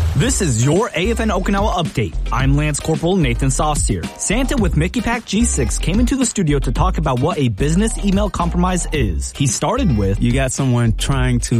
This is your AFN Okinawa update. I'm Lance Corporal Nathan Saucier. Santa with Mickey Pack G6 came into the studio to talk about what a business email compromise is. He started with, you got someone trying to